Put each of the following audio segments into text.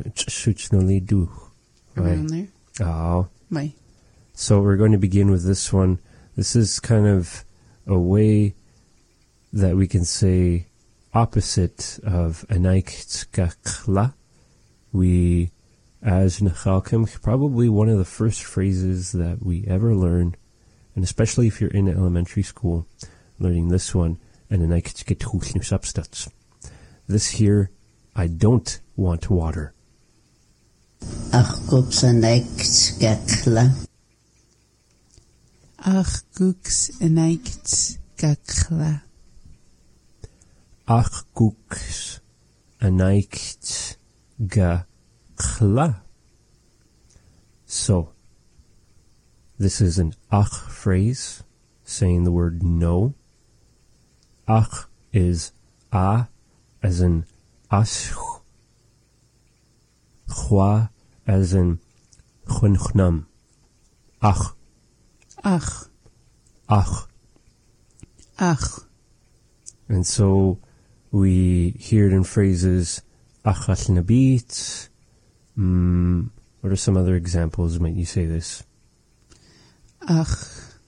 Around there? Oh. Bye. So we're going to begin with this one. This is kind of a way that we can say opposite of anaik tkakla. We, as Nechalkim, probably one of the first phrases that we ever learn, and especially if you're in elementary school, learning this one, and anaik tketchusnu substats. This here, I don't want water. Ach guks anaik tkakla. Ach guks anaik tkakla. Ach guks anaik tkakla. So, this is an ach phrase, saying the word no. Ach is a, as in ash. Chwa, as in chunchnam. Ach. Ach. Ach. Ach. And so we hear it in phrases achal nabit. What are some other examples might you say this? Ach.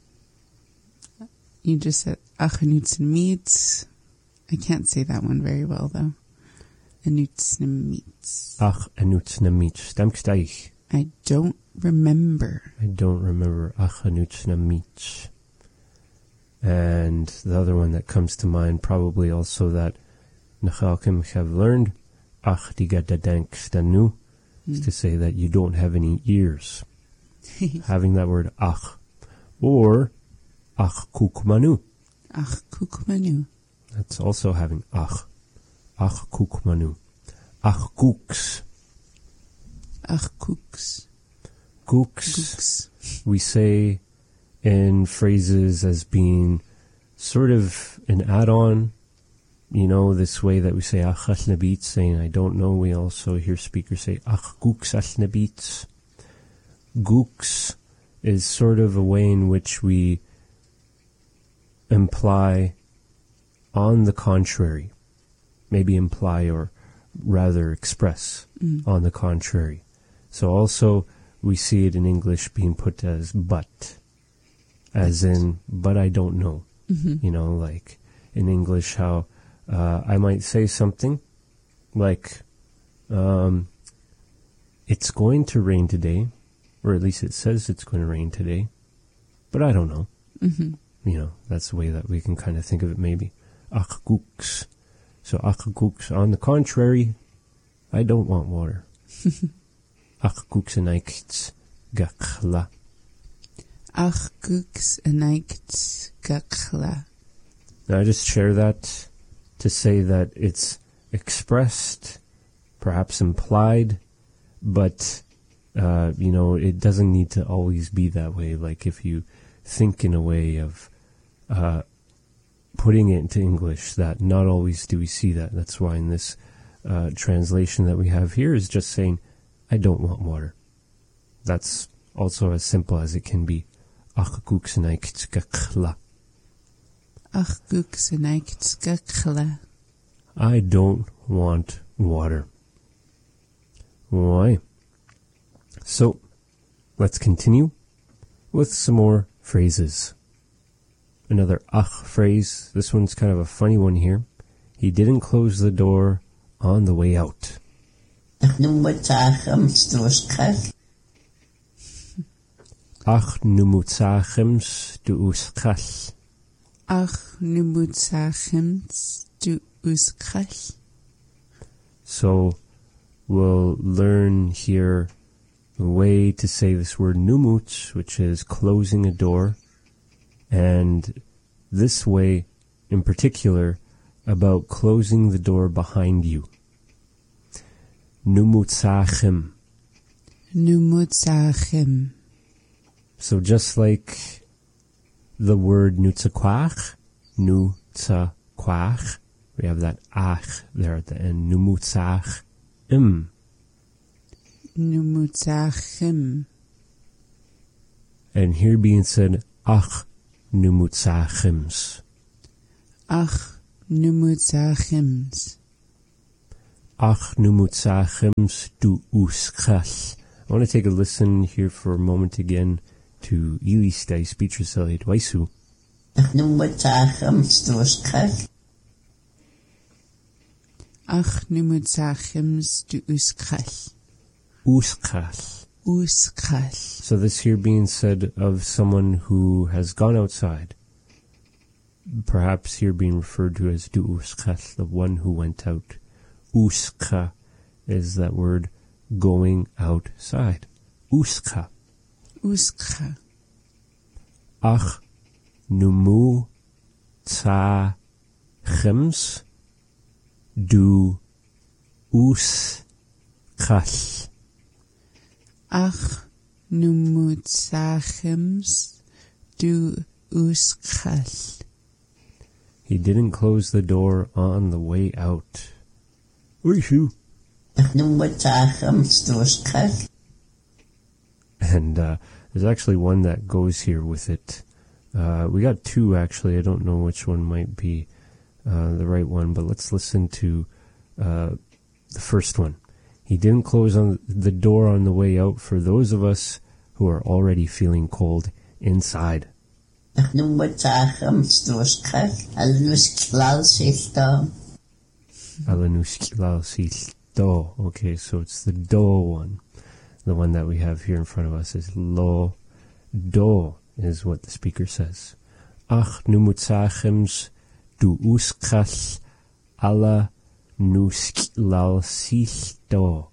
You just said ach anutzen meats. I can't say that one very well though. Anutzen meats. Ach anutzen meats. Stamkst eich. I don't remember. I don't remember ach anutzen meats. And the other one that comes to mind, probably also that Nechalkim have learned, ach diga dadenkstanu, is to say that you don't have any ears. Having that word ach. Or ach kukmanu. Ach kukmanu. That's also having ach. Ach kukmanu. Ach kuks. Ach kuks. Kuks. We say in phrases as being sort of an add-on, you know, this way that we say ach ashnabit, saying I don't know. We also hear speakers say ach guks ashnabit. Guks is sort of a way in which we imply on the contrary, maybe imply or rather express on the contrary. So also we see it in English being put as but. As in, but I don't know. You know, like in English how I might say something like, it's going to rain today, or at least it says it's going to rain today, but I don't know. You know, that's the way that we can kind of think of it maybe. Ach guks. So ach guks, on the contrary, I don't want water. Ach guks anaikts gakla. Ach guks anaikts gakla. Now I just share that to say that it's expressed, perhaps implied, but, you know, it doesn't need to always be that way. Like if you think in a way of putting it into English, that not always do we see that. That's why in this translation that we have here is just saying, I don't want water. That's also as simple as it can be. Ach guks anaikts gakla. Ach guks anaikts gakla. I don't want water. Why? So, let's continue with some more phrases. Another ach phrase. This one's kind of a funny one here. He didn't close the door on the way out. Ach numutzachems du uskal. Ach numutzachems du uskal. So, we'll learn here a way to say this word numutz, which is closing a door, and this way in particular about closing the door behind you. Numutzachem. Numutzachem. So just like the word nutzakwach, nutzakwach, we have that ach there at the end. Numutzachem. Numutzachem. And here being said, ach numutzachems. Ach numutzachems. Ach numutsachems du uskall. I want to take a listen here for a moment again to Ilistai Speechreselid Waisu. Ach numutsachems du uskall. Ach numutsachems du uskall. Uskall. Uskall. So this here being said of someone who has gone outside. Perhaps here being referred to as du uskall, the one who went out. Uska is that word going outside. Uska. Uska. Ach numu tsa chems du uskall. Ach numutsachems du uskall. He didn't close the door on the way out. Oishu. Ach numutsachems du uskall. And there's actually one that goes here with it. We got two, actually. I don't know which one might be the right one, but let's listen to the first one. He didn't close on the door on the way out for those of us who are already feeling cold inside. Ach numutsachems du uskall. Alanusklal silta. Alanuskilal sil do. Okay, so it's the do one. The one that we have here in front of us is lo. Do is what the speaker says. Ach numutsachems du uskall ala nuskilal sil do.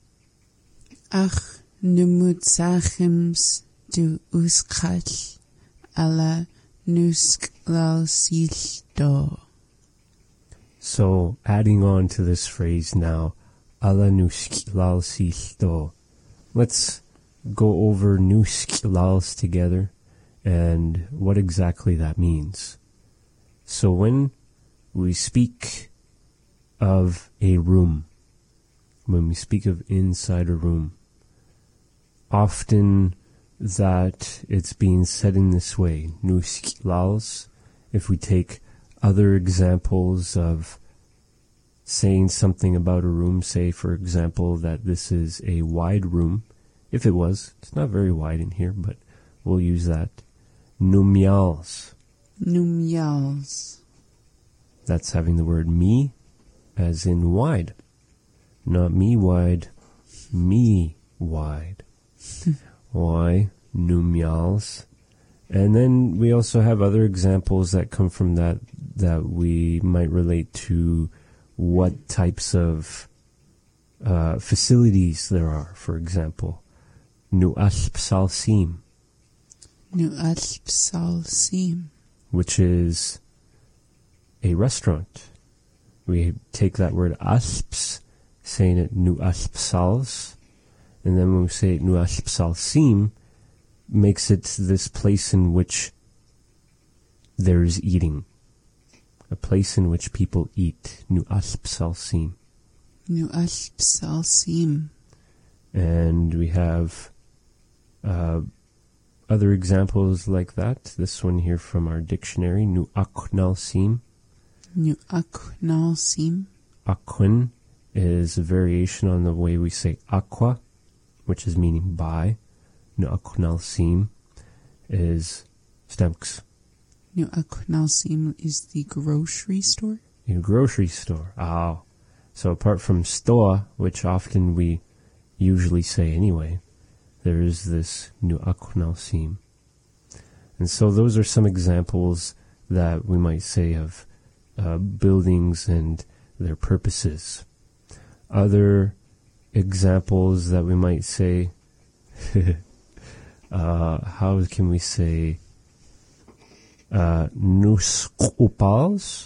Ach numutsachems du uskall ala nusklal sil do. So, adding on to this phrase now, ala nuskilal sil do. Let's go over nuskilals together and what exactly that means. So when we speak of a room, when we speak of inside a room, often that it's being said in this way, nuskilals. If we take other examples of saying something about a room, say for example that this is a wide room. If it was, it's not very wide in here, but we'll use that. Numials. Numials. That's having the word me as in wide. Not me wide, me wide. Why? Numials. And then we also have other examples that come from that we might relate to what types of facilities there are. For example, nu'al psalsim. Nu'al psalsim. Which is a restaurant. We take that word alps, saying it nu'al psals, and then when we say nu'al psalsim, makes it this place in which there's eating. A place in which people eat. Nu'al psalsim. Nu'al psalsim. And we have other examples like that. This one here from our dictionary. Nu'aknalsim. Nu'aknalsim. Aquin is a variation on the way we say aqua, which is meaning by. Nu'aknalsim is stamks. Nu'aknalsim is the grocery store? A grocery store. Ah. So apart from store, which often we usually say anyway, there is this nu'aknalsim. And so those are some examples that we might say of buildings and their purposes. Other examples that we might say, how can we say, nuskupals?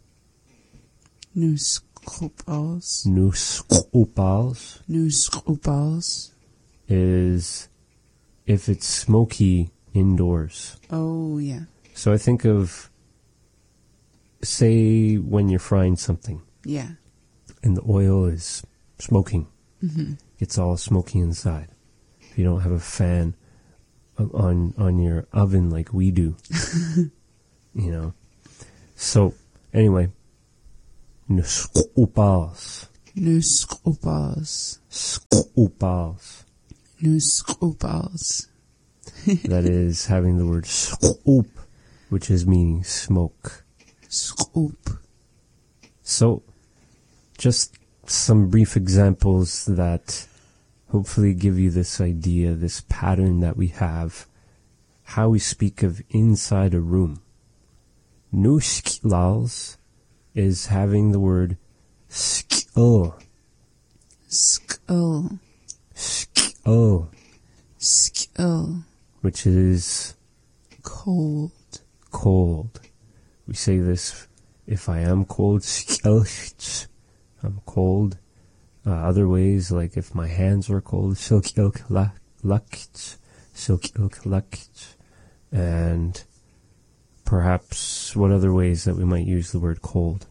Nuskupals. Nuskupals. Nuskupals. Is if it's smoky indoors. Oh, yeah. So I think of, say, when you're frying something. Yeah. And the oil is smoking. Mm-hmm. It's all smoky inside. If you don't have a fan on your oven like we do. You know. So, anyway. Nuskupals. Nusqupals. Squpals. Nusqupals. That is having the word squp, which is meaning smoke. Scoop. So, just some brief examples that hopefully give you this idea, this pattern that we have, how we speak of inside a room. Nuskilals is having the word skill. Skull. Skill. Skill. Which is Cold. cold. We say this, if I am cold, skilch, I'm cold. Other ways, like if my hands were cold, silkilk lakt, silkilk lakt. And perhaps what other ways that we might use the word cold?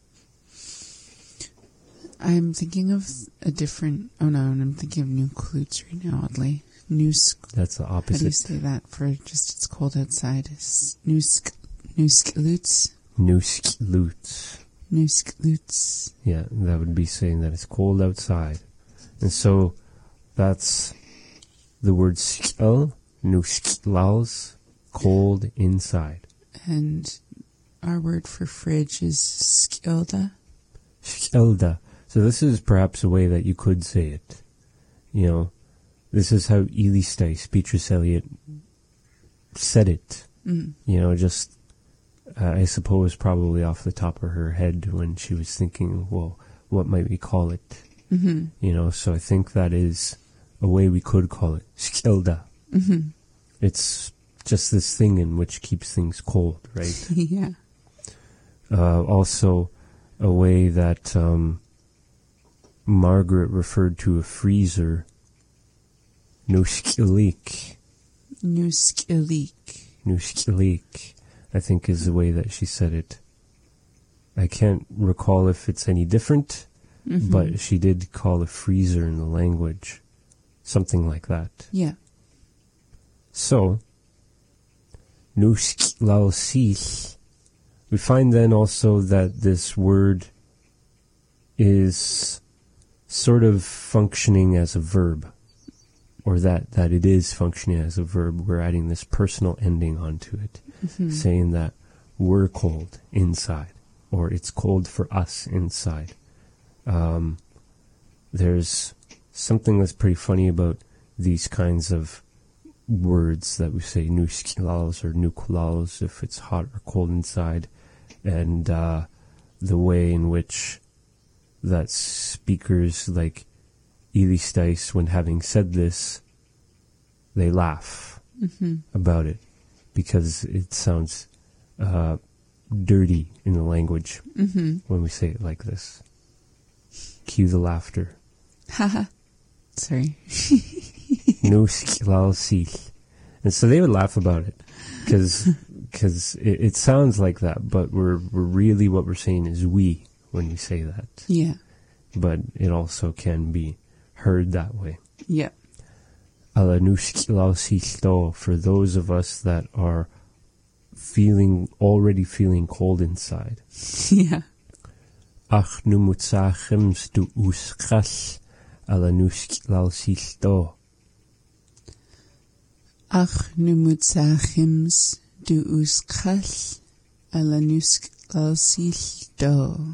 I'm thinking of a different... Oh no, I'm thinking of new klutes right now, oddly. That's the opposite. How do you say that for just it's cold outside? Nusklutes? Nusklutes. Nusklutes. Yeah, that would be saying that it's cold outside. And so that's the word skil, nusklaus, cold inside. And our word for fridge is skilda. Skilda. So this is perhaps a way that you could say it. You know, this is how Ely Stice, Beatrice Eliot, said it. Mm. You know, just, I suppose probably off the top of her head when she was thinking, well, what might we call it? Mm-hmm. You know, so I think that is a way we could call it. Skilda. Mm-hmm. It's just this thing in which keeps things cold, right? Yeah. Also, a way that Margaret referred to a freezer, nuskilik. Nuskilik. Nuskilik, I think is the way that she said it. I can't recall if it's any different, but she did call a freezer in the language. Something like that. Yeah. So, nusklalsil. We find then also that this word is sort of functioning as a verb, or that it is functioning as a verb. We're adding this personal ending onto it, saying that we're cold inside, or it's cold for us inside. There's something that's pretty funny about these kinds of words that we say, nuskilals or nukulals, if it's hot or cold inside, and the way in which that speakers like Ely Stice, when having said this, they laugh about it because it sounds dirty in the language when we say it like this. Cue the laughter. Haha. Sorry. Nusklalsil. And so they would laugh about it because it sounds like that, but we're really what we're saying is we when we say that. Yeah. But it also can be heard that way. Yeah. Ala nusklalsil, for those of us that are already feeling cold inside. Yeah. Ach numutsachims du uskral ala nusklalsil. Ach numutsachims du uskral ala nusklalsil do.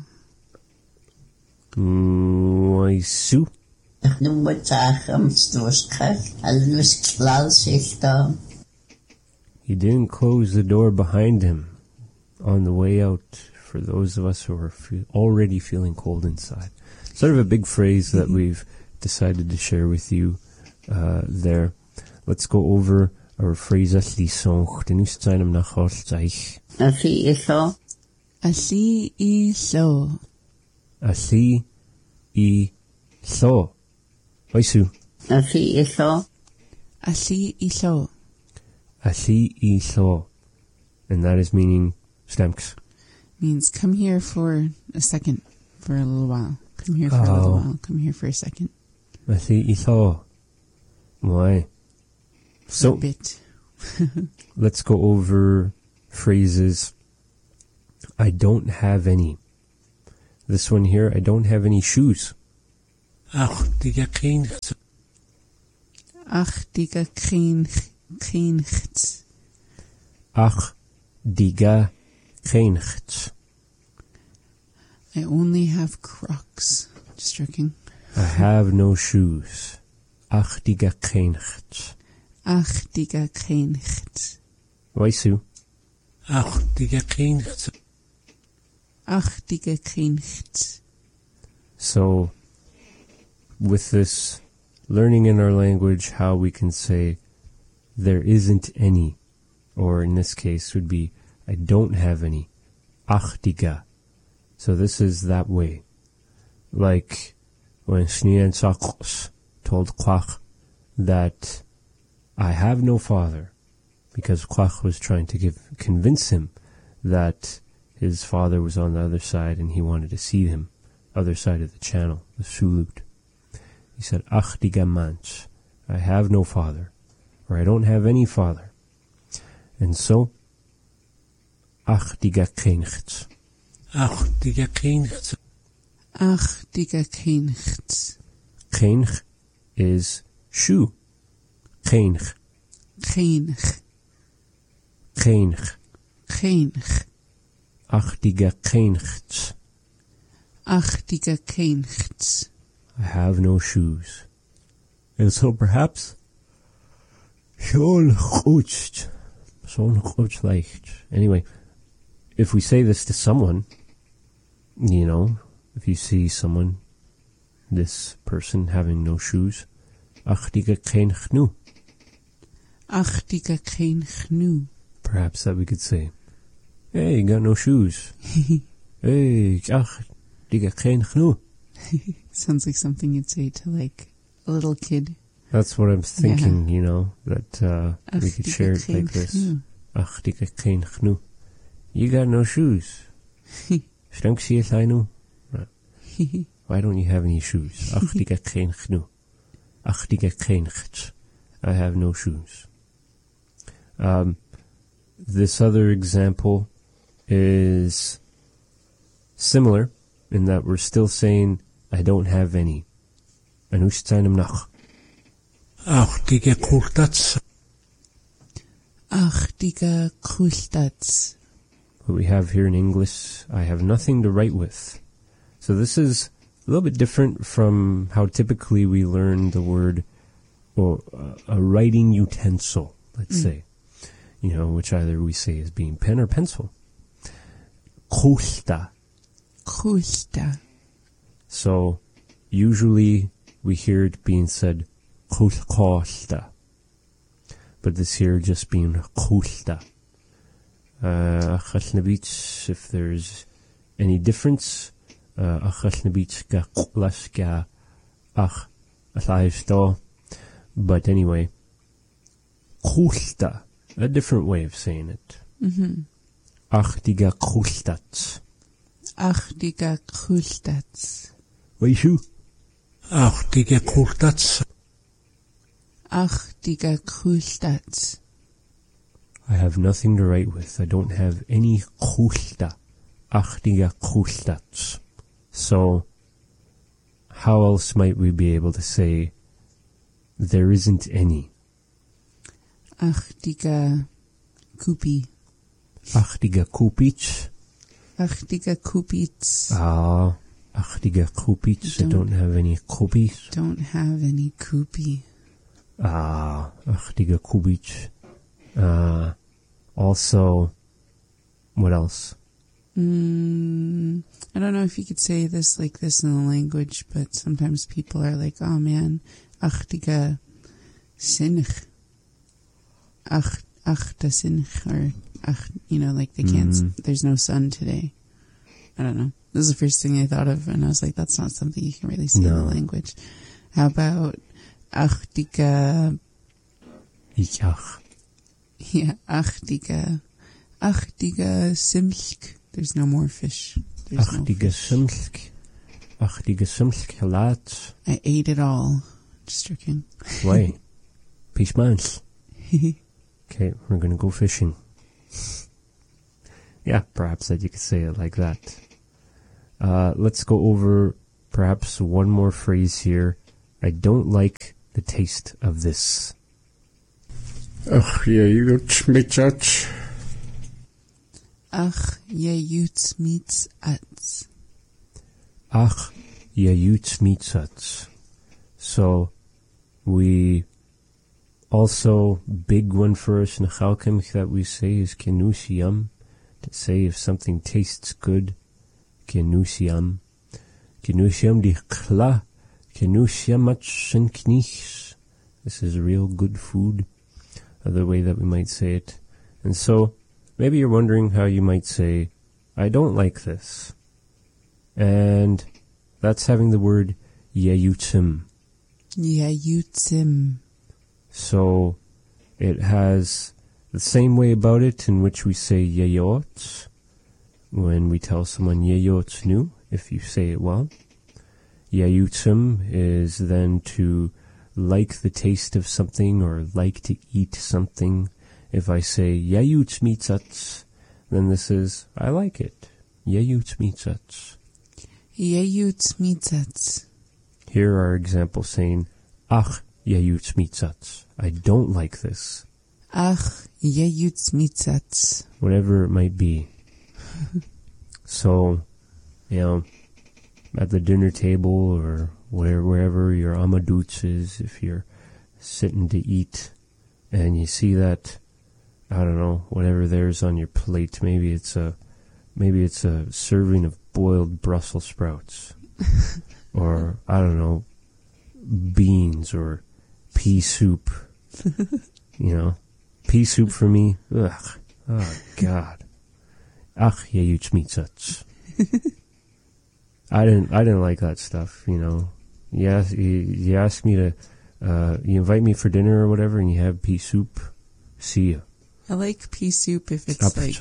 Waisu. Ach numutsachims du uskral ala nusklalsil do. He didn't close the door behind him on the way out, for those of us who are already feeling cold inside. Sort of a big phrase that we've decided to share with you there. Let's go over our phrases lisonch. Den ist seinem nachholzeich. Afi iso. Alli I lo. Alli I lo. Waisu. Afi iso. Alli I lo. Alli I lo. And that is meaning stamks. Means come here for a second, for a little while. Come here for a little while. Come here for a second. Alli I lo. Why? So, a bit. Let's go over phrases. I don't have any. This one here, I don't have any shoes. Achtige kyncht. Achtige kyncht. Ach diga kyncht. I only have Crocs. Just joking. I have no shoes. Ach diga kyncht. Achtige kyncht. Waisu. Achtige kyncht. Achtige kyncht. So, with this learning in our language how we can say there isn't any, or in this case would be I don't have any. Achtiga. So this is that way. Like when Snean Sakos told Kwach that I have no father, because Kwach was trying to convince him that his father was on the other side and he wanted to see him, other side of the channel, the Sulut. He said, Achtiga manch, I have no father, or I don't have any father. And so, Achtiga kyncht. Achtige kyncht. Achtige kyncht. Kynch is shoe. Kynch. Kynch. Kynch. Kynch. Achtiga kyncht. Achtige kyncht. I have no shoes. And so perhaps, anyway, if we say this to someone, you know, if you see someone, this person having no shoes, achtige kynch nu. Achtige kynch nu. Perhaps that we could say, hey, you got no shoes. Hey, achtige kynch nu. Sounds like something you'd say to like a little kid. That's what I'm thinking, you know, that we could share it like this. Achtige kynch nu. You got no shoes. Why don't you have any shoes? Achtige kynch nu. Achtige kyncht. I have no shoes. This other example is similar in that we're still saying I don't have any. Anushtainem nach. Achtige kultats. Achtige kultats. What we have here in English, I have nothing to write with. So this is a little bit different from how typically we learn the word, or a writing utensil, let's say, you know, which either we say as being pen or pencil. Kulta. Kulta. So usually we hear it being said kulta, but this here just being kulta. If there's any difference, but anyway, kulta, a different way of saying it. Achtiga kultats. Achtige kultats. Weishu. Achtige kultats. Achtige kultats. I have nothing to write with. I don't have any kulta. Achtiga kultats. So, how else might we be able to say there isn't any? Achtige kupi. Achtiga kupich. Achtige kupits. Achtiga kupich. I don't have any kupis. Don't have any kupi. Achtiga kupich. Also, what else? I don't know if you could say this like this in the language, but sometimes people are like, oh man, achtige sinch. Achta sinch, or you know, like they can't, there's no sun today. I don't know. This is the first thing I thought of, and I was like, that's not something you can really say in the language. How about achtige... Ichach. Yeah, achtige simsk. There's no more fish. Achtige simsk. Achtige simsk halat. I ate it all. Just joking. Why? Peace mans. Okay, we're gonna go fishing. Yeah, perhaps that you could say it like that. Let's go over perhaps one more phrase here. I don't like the taste of this. Ach, jejut mitzat. Ach, jejut mitzat. Ach, jejut mitzat. So, we also, big one for us in Chalkim that we say is kenusiam, to say if something tastes good, kenusiam. Kenusiam di kla, kenusiam matchen knichs. This is real good food, other way that we might say it. And so, maybe you're wondering how you might say, I don't like this. And that's having the word yeyutim. Yeyutim. So, it has the same way about it in which we say yeyot, when we tell someone yeyot nu, if you say it well. Yeyutim is then to like the taste of something or like to eat something. If I say yeyut mitzat, then this is, I like it. Yeyut mitzat. Yeyut mitzat. Here are examples saying, ach, yeyut mitzat. I don't like this. Ach, yeyut mitzat. Whatever it might be. So, at the dinner table or wherever your amadutz is, if you're sitting to eat and you see that, I don't know, whatever there's on your plate, maybe it's a serving of boiled Brussels sprouts. Or, I don't know, beans or pea soup. Pea soup for me, ugh, oh God. Ach, jeyut mitzat. I didn't like that stuff, You ask me to, you invite me for dinner or whatever and you have pea soup, see ya. I like pea soup if it's like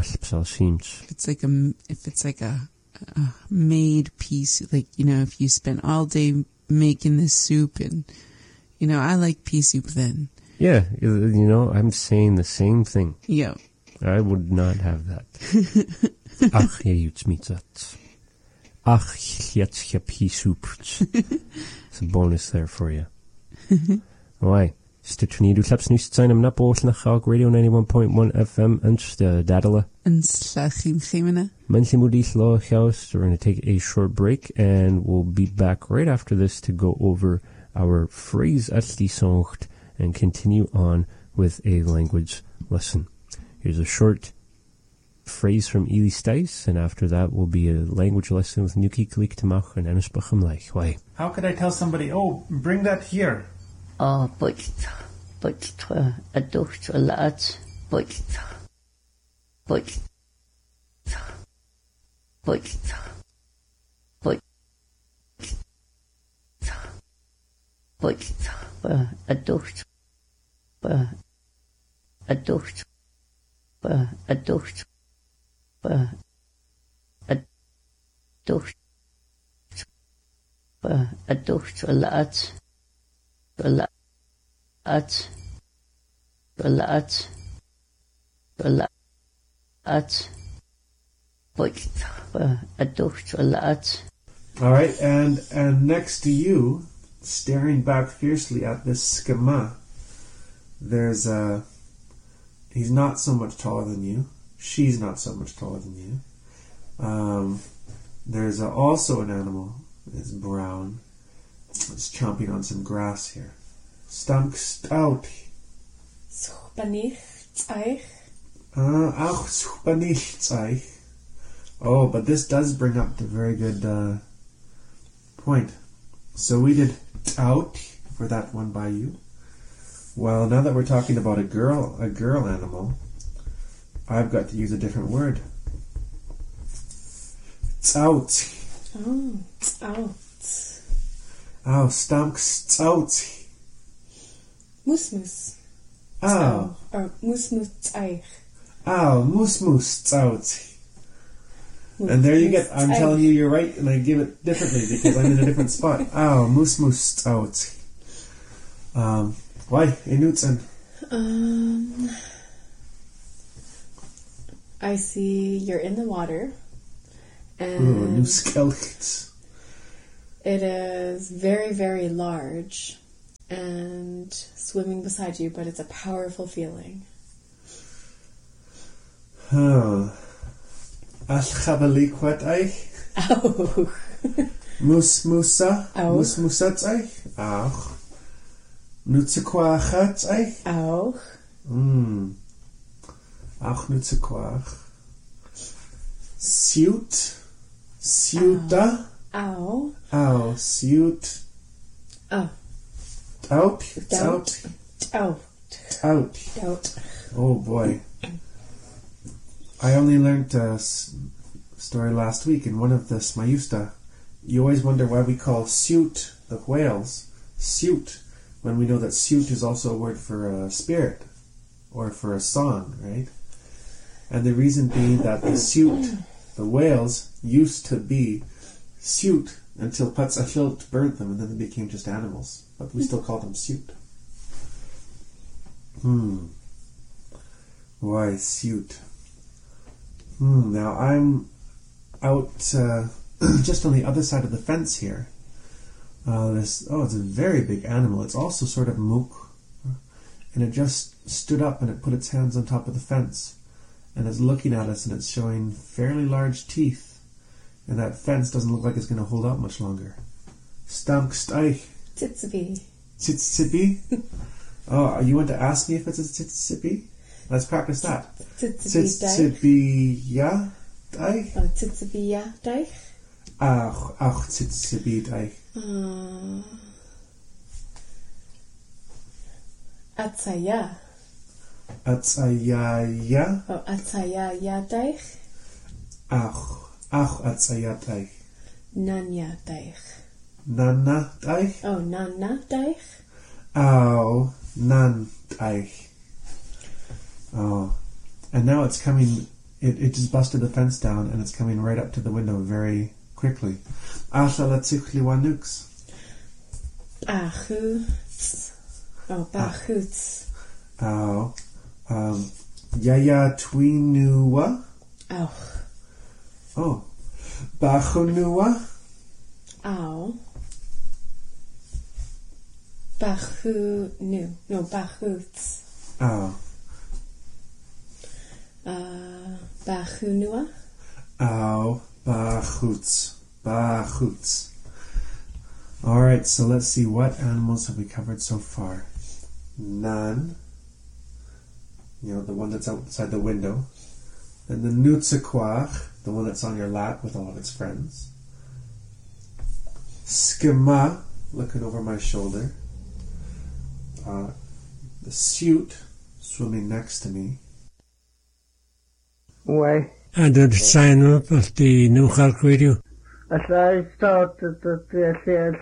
a made piece, like, if you spent all day making this soup and, I like pea soup then. Yeah, I'm saying the same thing. Yeah. I would not have that. Ach, jeyut mitzat. Ach, jetzt pea soup. It's a bonus there for you. Alright. Stitchni, du klappst nicht sein am Napo, Nachhalk Radio 91.1 FM, and Dadala. And Slachim Chimena. Mention Mudis Law House. We're going to take a short break, and we'll be back right after this to go over our phrase at die Songt and continue on with a language lesson. Here's a short phrase from Eli Stice, and after that will be a language lesson with Nuki Klik Tamach and Anish Bacham Leich. Why? How could I tell somebody, bring that here? Oh, but a ducht a lot, but a ducht a lot. All right, and next to you, staring back fiercely at this schema, there's he's not so much taller than you. She's not so much taller than you. There's also an animal. It's brown. It's chomping on some grass here. Stamk stout. Oh, but this does bring up the very good point. So we did out for that one by you. Well, now that we're talking about a girl animal, I've got to use a different word. Out. Oh, out. Oh, stamk stout. Musmus. Oh. Or musmus. Oh, musmus out. And there you get, I'm telling you you're right, and I give it differently because I'm in a different spot. Oh, musmus out. Why? Inutzen. I see you're in the water. Ooh, new skeletons. It is very, very large and swimming beside you, but it's a powerful feeling. Al-Chabaliquat eich. Oh. Musa. Auch. Musat eich. Auch. Nutzequachat eich. Auch. Auch Nutzequach. Siut. Siuta. Ow. Ow. Siut. Oh. Out. Doubt. Out. Oh. Out. Doubt. Oh boy. I only learned a story last week in one of the Smayusta. You always wonder why we call suit the whales suit when we know that suit is also a word for a spirit or for a song, right? And the reason being that the suit, the whales, used to be suit until Patzachilt burned them and then they became just animals. But we still call them suit. Why suit? Now I'm out just on the other side of the fence here. It's a very big animal. It's also sort of mook. And it just stood up and it put its hands on top of the fence. And it's looking at us and it's showing fairly large teeth. And that fence doesn't look like it's going to hold out much longer. Stanksteich. Tsitsubi. Tsitsibi? Oh, you want to ask me if it's a tsitsibi? Let's practice that. Tsitsibi-ya deich? Oh, Tsitsubi-ya deich? Auch tsitsibi deich. Atsaya. Atsaya-ya? Oh, Atsaya-ya deich? Auch Atsaya deich. Nanya deich. Nana deich? Oh, Nana deich? Au nan deich. Oh. And now it's coming, it just busted the fence down and it's coming right up to the window very quickly. Achalatsichliwanux. Achuts. Oh, Bachuts. Au. Yaya twinua. Auch. Oh. Bachunua. Ow. Bachunu. No, Bachuts. Au. Bachunua. Au. Bachuts. Bachuts. Alright, so let's see, what animals have we covered so far? Nan. You know, the one that's outside the window. Then the Nutzequach, the one that's on your lap with all of its friends. Skima, looking over my shoulder. The Suit, swimming next to me. Why? And the sign up of the New Hulk Radio. As I started the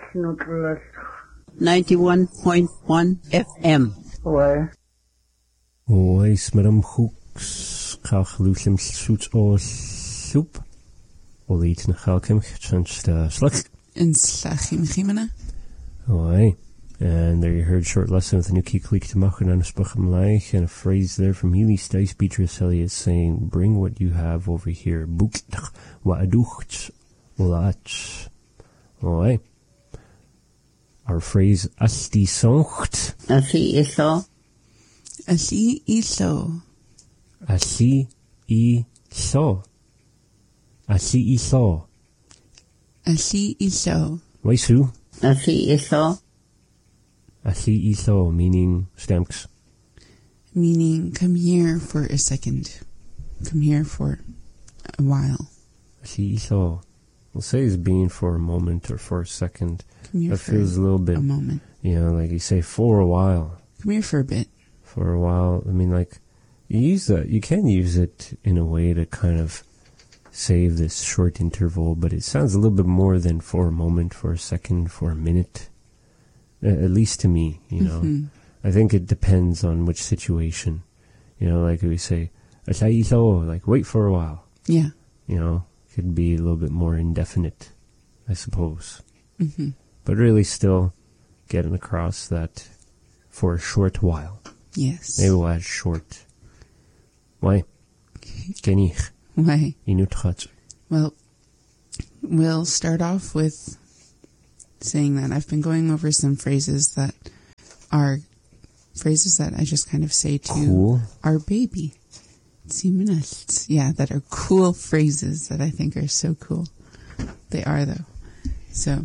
91.1 FM. Why? Oi, smidam hooks, kach lucim suits or soup. Or eat in chalkim, chance the slug. In Slachim Chimena. Oi. And there you heard short lesson with a new key click to machen and a spachim laich and a phrase there from Healy Stice Beatrice Elliott saying, bring what you have over here. Buktach wa aducht ulach. Oi. Our phrase asti soncht. Asi iso. Asi iso. Asi iso. Asi iso. Asi iso. Waisu. Asi iso. Asi iso, meaning stamps. Meaning, come here for a second. Come here for a while. Asi iso. We'll say is being for a moment or for a second. Come here That for feels a little bit, a moment. you know, like you say for a while. Come here for a bit. For a while. I mean, like, you use that, you can use it in a way to kind of save this short interval, but it sounds a little bit more than for a moment, for a second, for a minute. At least to me, you know. Mm-hmm. I think it depends on which situation. You know, like we say, like, wait for a while. Yeah. You know, could be a little bit more indefinite, I suppose. Mm-hmm. But really still getting across that for a short while. Yes. Maybe we'll add short. Why? Genich. Why? Inutchat. Well, we'll start off with saying that, I've been going over some phrases that are phrases that I just kind of say to Cool. our baby. Yeah, that are cool phrases that I think are so cool. They are, though. So,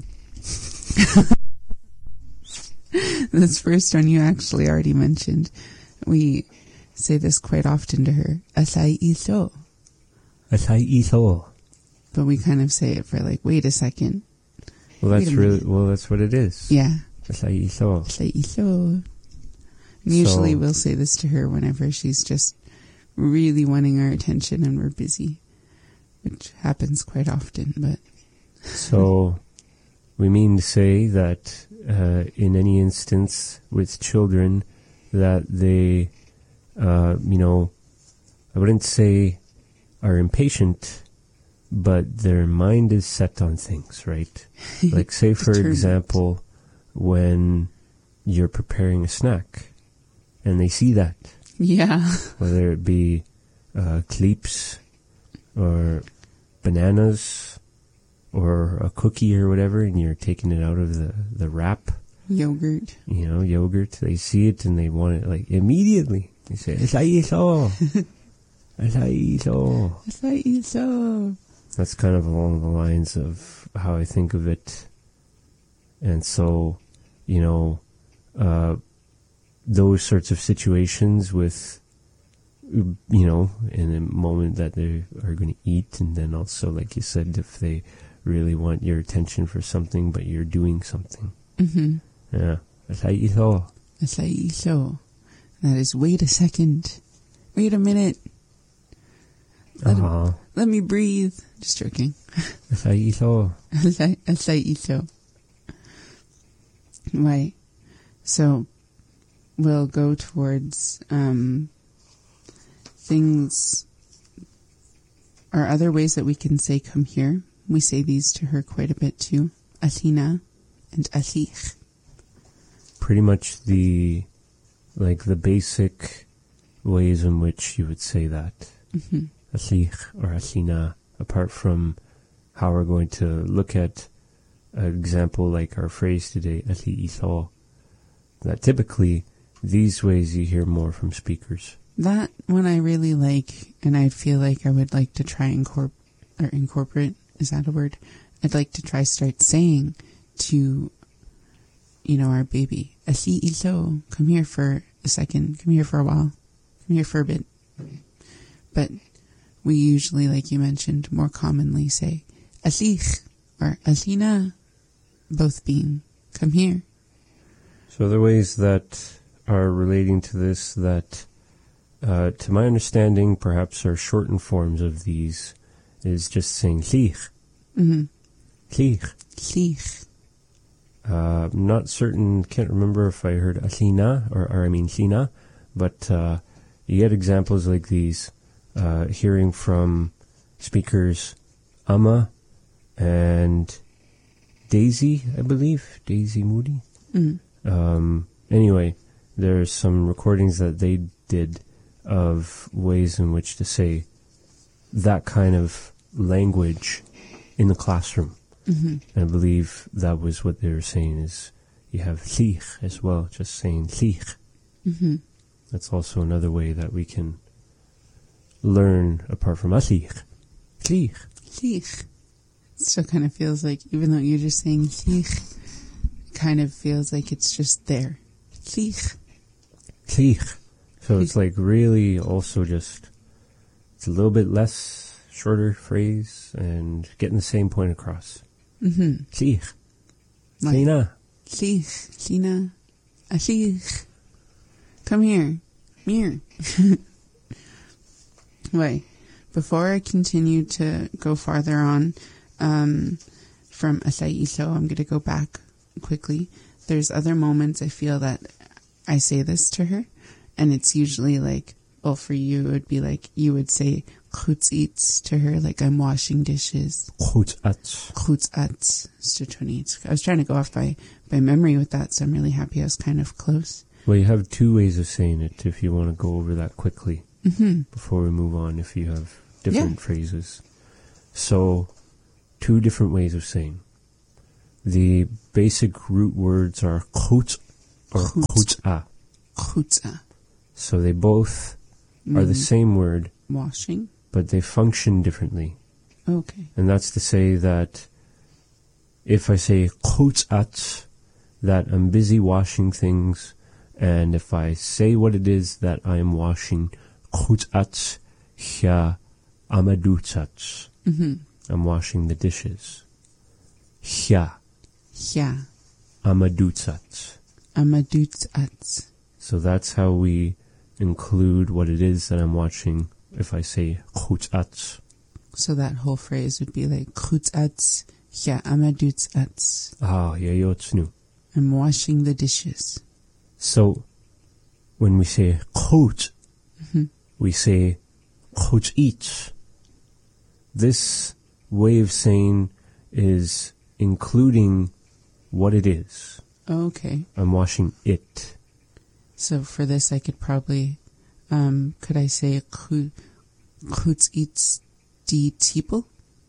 this first one you actually already mentioned. We say this quite often to her. Asai iso. Asai iso. But we kind of say it for like, wait a second. Well, Wait that's a really, minute. well, that's what it is. Yeah. Asai iso. Asai iso. And usually So- we'll say this to her whenever she's just really wanting our attention and we're busy, which happens quite often, but So, we mean to say that in any instance with children that they, I wouldn't say are impatient, but their mind is set on things, right? Like, say, for Determined. example, when you're preparing a snack and they see that, yeah. whether it be cleeps or bananas or a cookie or whatever, and you're taking it out of the wrap, Yogurt. yogurt, they see it and they want it like immediately. They say, "Asai iso." Asai iso. Asai iso. That's kind of along the lines of how I think of it. And so, those sorts of situations with, in a moment that they are going to eat, and then also, like you said, if they really want your attention for something, but you're doing something. Mm-hmm. Yeah. Asai iso. Asai iso. That is, wait a second. Wait a minute. Let me breathe. Just joking. Asai iso. Asai iso. Right. So, we'll go towards things or other ways that we can say come here. We say these to her quite a bit too. Athina and Athich. Pretty much the basic ways in which you would say that. Mm-hmm. Asich or Asina, apart from how we're going to look at an example like our phrase today, Asi iso, that typically these ways you hear more from speakers. That one I really like, and I feel like I would like to try incorporate, is that a word? I'd like to try start saying to, our baby, Asi iso, come here for a second, come here for a while, come here for a bit. But we usually, like you mentioned, more commonly say Asich or Asina, both being come here. So the ways that are relating to this that, to my understanding, perhaps are shortened forms of these is just saying Lich. Mm-hmm. Lich. Lich. Not certain, can't remember if I heard Asina or I mean Sina, but you get examples like these, hearing from speakers Amma and Daisy, I believe, Daisy Moody. Mm. Anyway, there's some recordings that they did of ways in which to say that kind of language in the classroom. Mm-hmm. And I believe that was what they were saying is you have Lich as well, just saying Lich. Mm-hmm. That's also another way that we can learn apart from Lich. Lich. Lich. It still kind of feels like, even though you're just saying Lich, it kind of feels like it's just there. Lich. Lich. So it's like really also just, it's a little bit less, shorter phrase and getting the same point across. Mm-hmm. Lich. Like, Lina. Lich. Lina. Lich. Come here. Here. Wait. Before I continue to go farther on from Asai iso, I'm going to go back quickly. There's other moments I feel that I say this to her, and it's usually like, well, for you, it would be like you would say chutzitz to her, like I'm washing dishes. Chutzatz. Chutzatz. I was trying to go off by memory with that, so I'm really happy I was kind of close. Well, you have two ways of saying it if you want to go over that quickly before we move on, if you have different phrases. So, two different ways of saying. The basic root words are chutz or chutza. Chutza. So they both are the same word, Washing. but they function differently. Okay. And that's to say that if I say chutzat, that I'm busy washing things, and if I say what it is that I am washing, chutzat hya amadutzat. I'm washing the dishes. Hya Hya. amadutzat. Amadutzat. So that's how we include what it is that I'm watching if I say chutzat. So that whole phrase would be like chutzat hya amadutzat. Ah, yayotznu. I'm washing the dishes. So when we say chutz, we say chutzit. This way of saying is including what it is. Okay. I'm washing it. So for this, I could probably, could I say chutzit die Tiepel?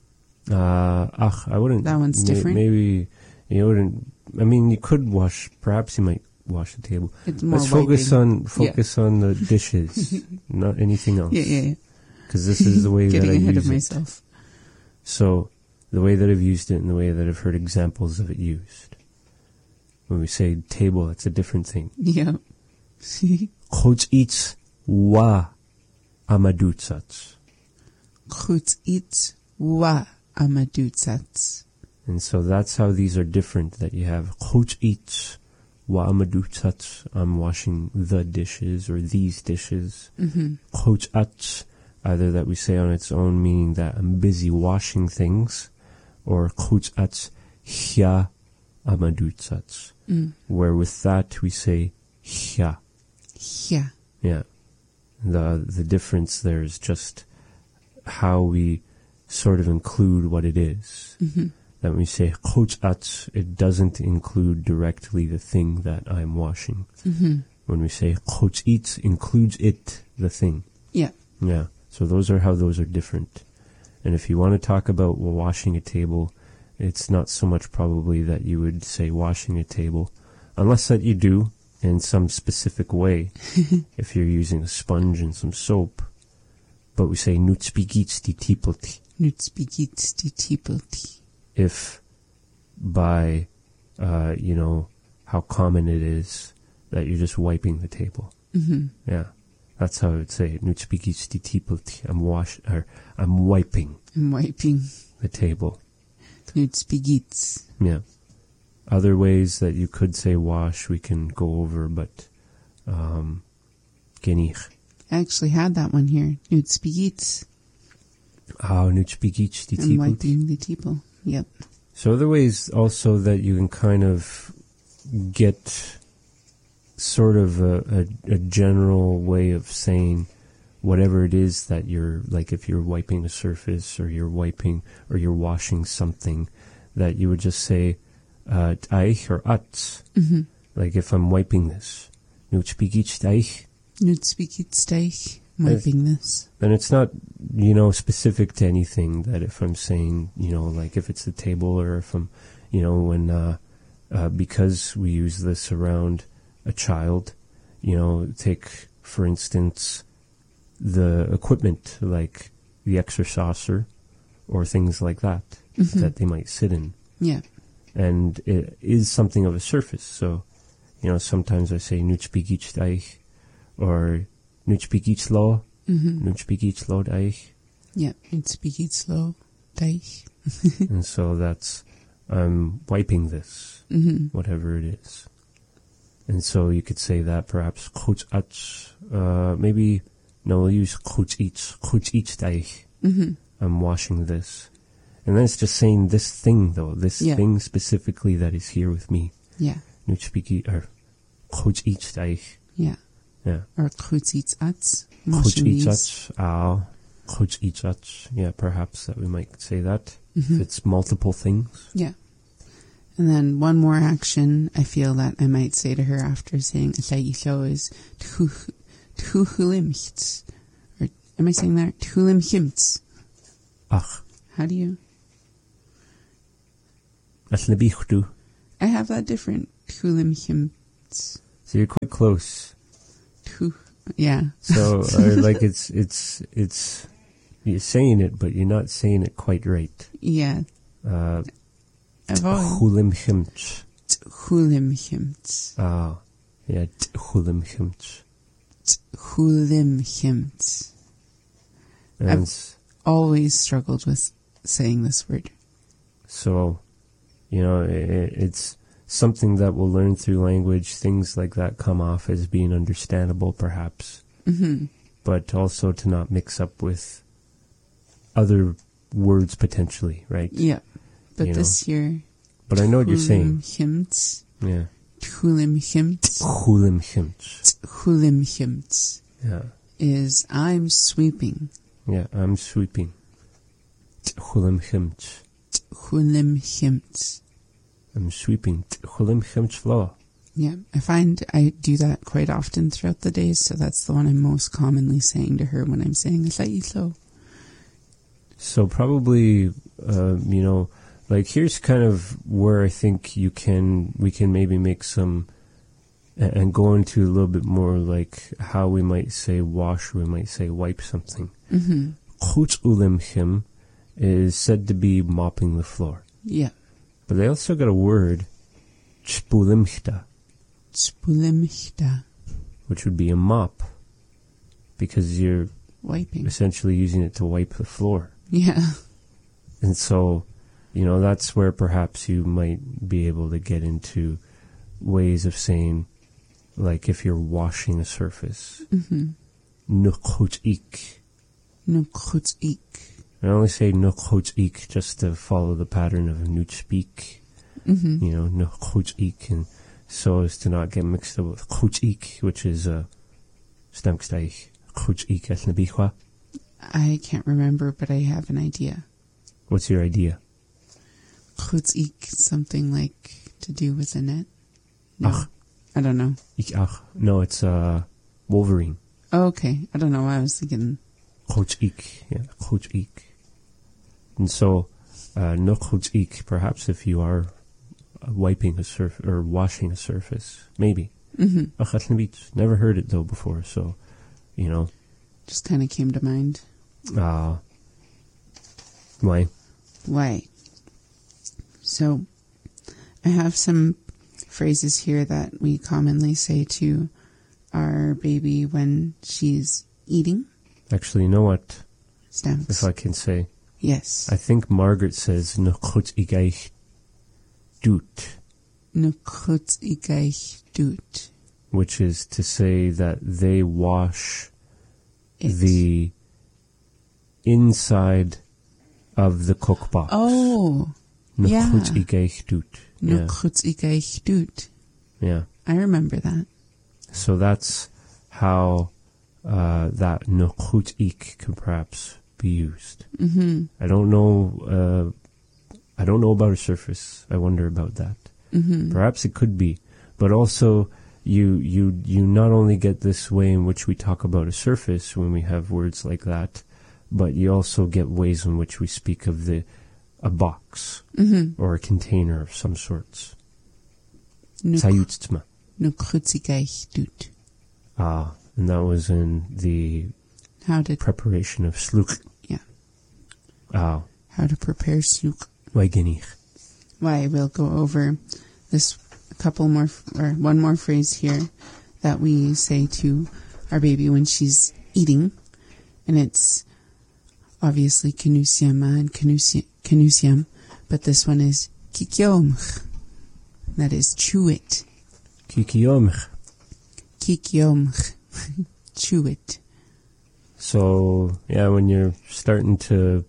I wouldn't. That one's different? Maybe you wouldn't. I mean, you could wash. Perhaps you might wash the table. It's more Let's focus wiping. on the dishes, not anything else. Yeah. Because this is the way that Getting I ahead use of it. myself. So the way that I've used it and the way that I've heard examples of it used. When we say table, it's a different thing. Yeah. Chutzit wa amadutzat. Chutzit wa amadutzat. And so that's how these are different, that you have chutzit wa amadutzat, I'm washing the dishes or these dishes. Chutzat, either that we say on its own, meaning that I'm busy washing things, or chutzat hya amadutzat, where with that we say hya. Yeah. Yeah. The difference there is just how we sort of include what it is. That when we say chutzat, it doesn't include directly the thing that I'm washing. When we say chutzit, includes it, the thing. Yeah. Yeah. So those are how those are different. And if you want to talk about washing a table, it's not so much probably that you would say washing a table, unless that you do in some specific way, if you're using a sponge and some soap. But we say nutzbigits die tiepelti. Nutzbigits die Tiepelti. If by, how common it is that you're just wiping the table. Yeah. That's how I would say it. Nutzbigits die tiepelti. I'm wiping I'm wiping. the table. Nutzbigits. Yeah. Other ways that you could say wash, we can go over, but genich. I actually had that one here. Nutzbigits. Nutzbigits die I'm tiepelti. wiping the Tiepel. Yep. So other ways also that you can kind of get sort of a general way of saying whatever it is that you're, like if you're wiping a surface or you're washing something, that you would just say Eich or Atz. Like if I'm wiping this. Nutzbigits Eich. Nutzbigits Deich. Wiping this. And it's not, specific to anything, that if I'm saying, like if it's the table or if I'm, when, because we use this around a child, take, for instance, the equipment, like the exerciser or things like that, that they might sit in. Yeah. And it is something of a surface. So, sometimes I say nutzbigits Deich or nutzbigits lo, nutzbigits lo Deich. Yeah. Nutzbigits lo Deich. And so that's, I'm wiping this, whatever it is. And so you could say that perhaps chutzat, we'll use chutzit Deich. I'm washing this. And then it's just saying this thing, though, this thing specifically that is here with me. Yeah. Nutzbigits, or chutzit Deich. Yeah. Yeah. Or chutzitsats. Washing these. Chutzitsats. Yeah, perhaps that we might say that. If it's multiple things. Yeah. And then one more action I feel that I might say to her after saying Atayisho is Tuhulimchts. Or am I saying that? Tuhulimchimts. Ach. How do you? Asnabichtu. I have that different. Tulimhimts. So you're quite close. Yeah. So like it's you're saying it, but you're not saying it quite right. Yeah. I've always... Hulimhimts. Hulimhimts. Ah, yeah, hulimhimts. Hulimhimts. I've always struggled with saying this word. So, it's something that we'll learn through language. Things like that come off as being understandable, perhaps. Mm-hmm. But also to not mix up with other words potentially, right? Yeah. But this year... But I know what you're saying. Hulimhimts. Yeah. Hulimhimts. Hulimhimts. Hulimhimts. Yeah. Is I'm sweeping. Yeah, I'm sweeping. Hulimhimts. Hulimhimts. I'm sweeping. Hulimhimts floor. Yeah, I find I do that quite often throughout the days, so that's the one I'm most commonly saying to her when I'm saying Asaislo. So probably, like here's kind of where I think we can maybe make some, and go into a little bit more like how we might say wash, or we might say wipe something. Mm-hmm. Chutz ulimchim is said to be mopping the floor. Yeah. But they also got a word, chpulimchta. Chpulimchta. Which would be a mop, because you're wiping, essentially using it to wipe the floor. Yeah. And so, that's where perhaps you might be able to get into ways of saying, like if you're washing a surface. Mm-hmm. Nukhut'ik. Nukhut'ik. I only say nukhut'ik just to follow the pattern of nuchpik. Mm-hmm. Nukhut'ik, and so as to not get mixed up with chut'ik, which is stamksteich. Chut'ik esnabichwa. I can't remember, but I have an idea. What's your idea? Chut'ik, something like to do with a net? No. Ach. I don't know. Ach. No, it's Wolverine. Oh, okay. I don't know why I was thinking. Chut'ik. Yeah, chut'ik. And so, no chut'ik, perhaps if you are wiping a surface, or washing a surface. Maybe. Mm-hmm. Never heard it though before, so, Just kind of came to mind. Why? Why? So, I have some phrases here that we commonly say to our baby when she's eating. Actually, you know what? Stamps. If I can say. Yes. I think Margaret says, nukhut'ikaich doot. Nukhut'ikaich doot. Which is to say that they wash the inside of the cookbox. Oh, yeah. Nukhut'ikaich doot. Nukhut'ikaich doot. Yeah. I remember that. So that's how that nukhut'ik can perhaps be used. Mm-hmm. I don't know about a surface. I wonder about that. Mm-hmm. Perhaps it could be, but also you not only get this way in which we talk about a surface when we have words like that, but you also get ways in which we speak of a box or a container of some sorts. Sayutzma. Nukhut'ikaich doot. And that was in the preparation of sluk. Yeah. How to prepare sluk. Why we'll go over this one more phrase here that we say to our baby when she's eating, and it's obviously kenusiama and kenusiam, but this one is kikiomch. That is chew it. Kikiomch. Kikiomch. Chew it. So, yeah, when you're starting to,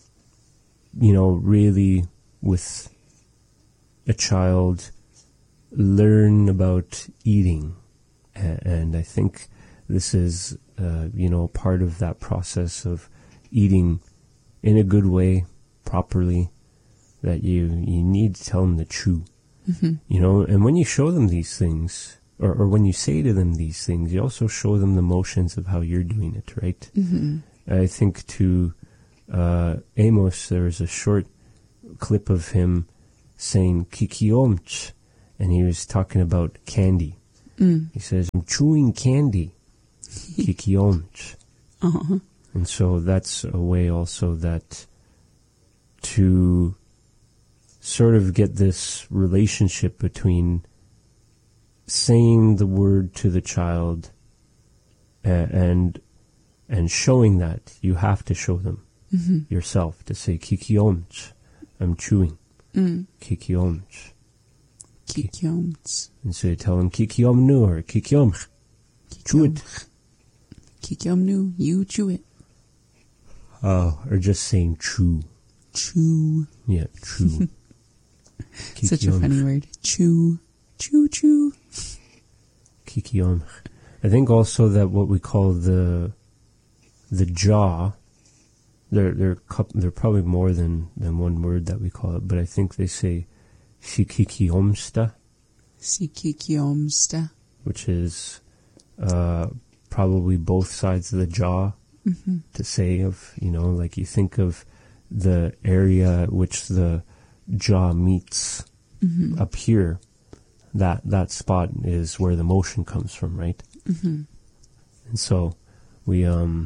really with a child learn about eating, and I think this is, part of that process of eating in a good way, properly, that you need to tell them to chew. Mm-hmm. And when you show them these things, or when you say to them these things, you also show them the motions of how you're doing it, right? Mm-hmm. I think to Amos, there was a short clip of him saying kikiomch, and he was talking about candy. He says, I'm chewing candy. Kikiomch. Uh-huh. And so that's a way also that to sort of get this relationship between saying the word to the child and showing that. You have to show them yourself to say kikiomch, I'm chewing. Kikiomch. Kikiomts. And so you tell them kikiomnu or kikiomch. Chew it. Kikiomnu, you chew it. Oh, or just saying chew. Chew. Yeah, chew. Such a funny word. Chew. Chew, chew. Kikiomch. I think also that what we call the jaw, there probably more than one word that we call it, but I think they say sikikiomsta. Sikikiomsta. Which is probably both sides of the jaw to say of, like you think of the area at which the jaw meets up here, that spot is where the motion comes from, right? And so we, I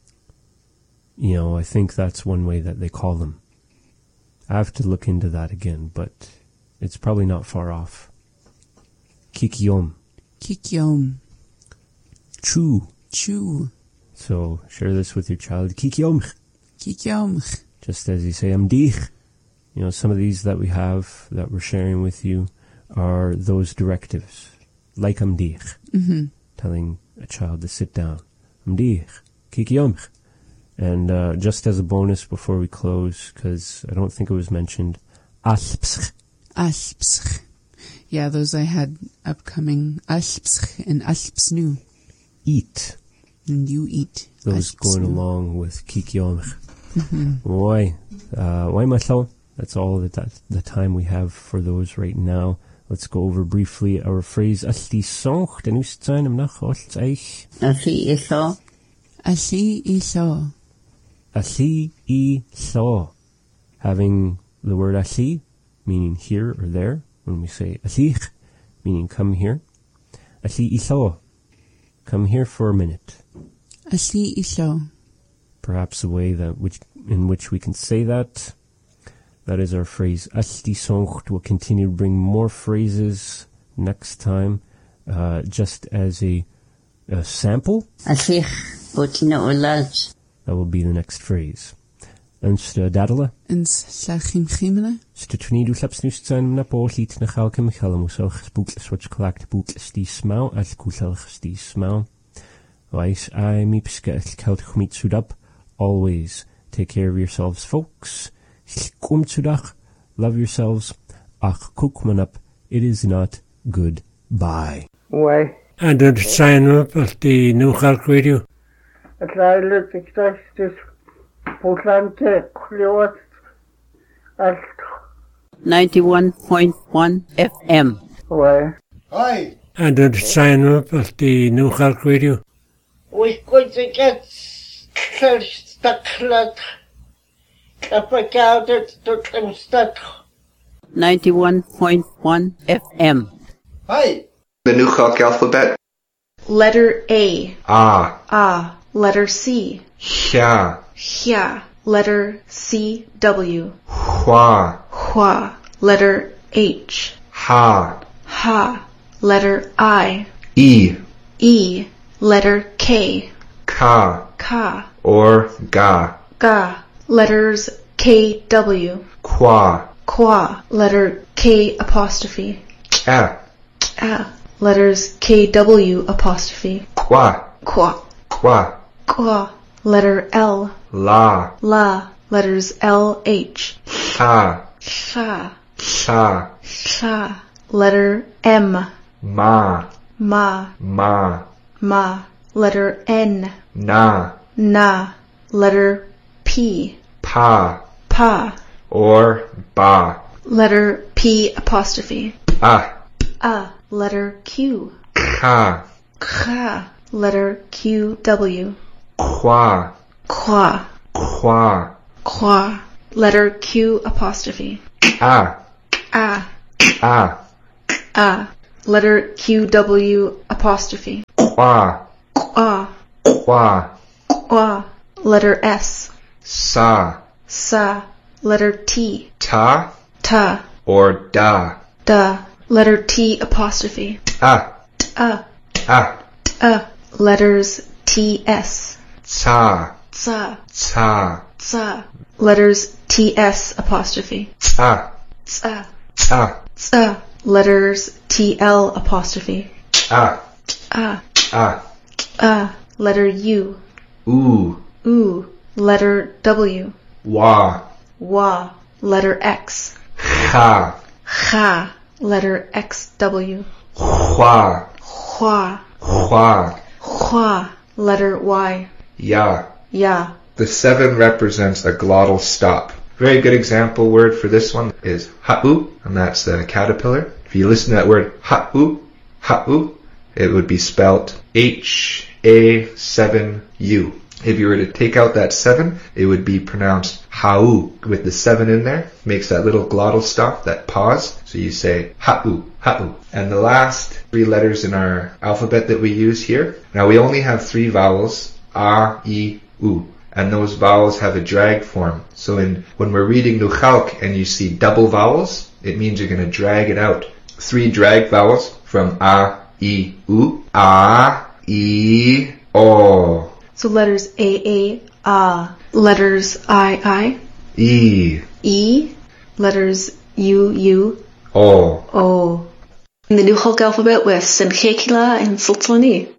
think that's one way that they call them. I have to look into that again, but it's probably not far off. Kikiom. Kikiom. Chew. Chew. So share this with your child. Kikiom. Kikiom. Just as you say, amdich. Some of these that we have that we're sharing with you are those directives. Like amdich. Telling a child to sit down. Amdich. Kikiom. And just as a bonus before we close, because I don't think it was mentioned, alpsch. Alpsch. Yeah, those I had upcoming. Alpsch and alpsnu. Eat. And you eat. Those going along with kikiom. Why maslo? That's all the time we have for those right now. Let's go over briefly our phrase alli sonch, den ustzain am nach olts eich. Alli iso. Alli iso. Alli I so. Having the word alli, meaning here or there, when we say allich, meaning come here. Alli iso. Come here for a minute. Alli iso. Perhaps a way in which we can say that. That is our phrase. Alli sonch. We'll continue to bring more phrases next time, just as a sample. Allich, botina olaj. That will be the next phrase. Unsta dadala. Slachim chimele. Stutunidu slapsnust zijn na poorliet na galke mechalamusel gespoekles wat gelakt boekles die smau als koeselges die smau. Wijs I miepske het kelt gemiet sudap. Always take care of yourselves, folks. Kom toedag. Love yourselves. Ach, koek man up. It is not good. Bye. Why? And het sign up at the New York Radio. Het luidt ik dacht dus Portlandte kloot als 91.1 FM. Why? Hi. And het sign up at the New York Radio. We going to get stuck. If I got it, I'm stuck. 91.1 FM. Hi. The New York alphabet. Letter A. Ah. Letter C. Hya. Hya. Letter C. W. Hwa. Hwa. Letter H. Ha. Ha. Letter I. E. E. Letter K. Ka. Ka. Or ga. Ga. Letters K. W. Kwa. Kwa. Letter K apostrophe. Ah. Ah. Letters K. W apostrophe. Kwa. Kwa. Kwa. Kwa. Letter L. La. La. Letters L. H. Sha. Sha. Sha. Sha. Letter M. Ma. Ma. Ma. Ma. Letter N. Na. Na. Letter P. Pa. Pa. Or ba. Letter P apostrophe. Ah. Letter Q. Ka. Ka. Letter Q. W. Kwa. Kwa. Kwa. Kwa. Letter Q apostrophe. Ah. A. A. A. Letter QW apostrophe. Qua. Qua. Qua. Qua. Letter S. Sa. Sa. Letter T. Ta. Ta. Or da. Da. Letter T apostrophe. A. A. A. Letters TS. Ta. Tsa. Ta. Tsa. Letters TS apostrophe. A. Tsa. A. Tsa. Letters TL apostrophe. A. A. A. Letter U. Oo. Oo. Letter W. Wa. Wa. Letter X. Ha. Cha. Letter XW. Hua. Hua. Hua. Hua. Letter Y. Ya. Ya. The 7 represents a glottal stop. Very good example word for this one is ha'u, and that's the caterpillar. If you listen to that word ha'u, ha'u, it would be spelt H-A-7-U. If you were to take out that 7, it would be pronounced ha'u with the 7 in there. Makes that little glottal stop, that pause. So you say ha'u, ha'u. And the last 3 letters in our alphabet that we use here. Now we only have 3 vowels, a, I, u. And those vowels have a drag form. So when we're reading Nuchalk and you see double vowels, it means you're going to drag it out. 3 drag vowels from a, I, u. A, I, o. So letters A, letters I, E, letters U, O. O. In the New Hulk alphabet with Sinkekila and Sultani.